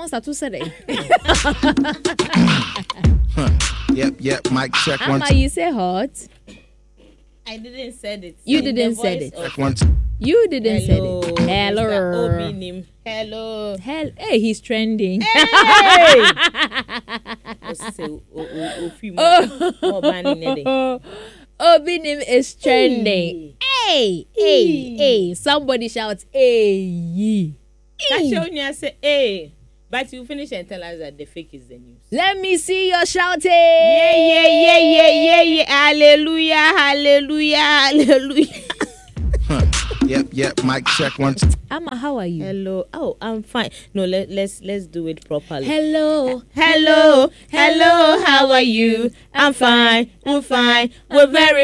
once I to say Yep, mic check one. Ama, you say hot. I didn't say it. You didn't say it. Check one. You didn't say Hello. it. Hello. Mr. Obinim. Hello. Hey, he's trending. Hey. Obinim is trending. Hey. Somebody shouts, hey. Kashonia say, hey. But you finish and tell us that the fake is the news. Let me see your shouting. Yeah. Hallelujah. Yep, mic check one. Amma, how are you? Hello. Oh, I'm fine. No, let's do it properly. Hello. How are you? I'm fine. We're very